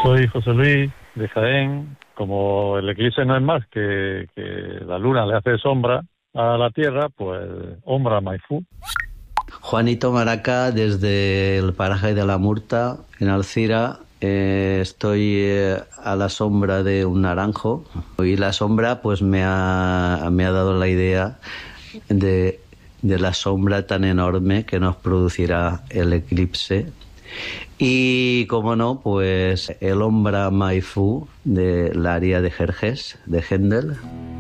Soy José Luis de Jaén. Como el eclipse no es más que la luna le hace sombra a la Tierra, pues Ombra Maifú. Juanito Maraca, desde el paraje de la Murta, en Alcira. Estoy a la sombra de un naranjo y la sombra pues me ha dado la idea de la sombra tan enorme que nos producirá el eclipse. Y como no, pues el Ombra Mai Fu de la aria de Jerjes, de Händel.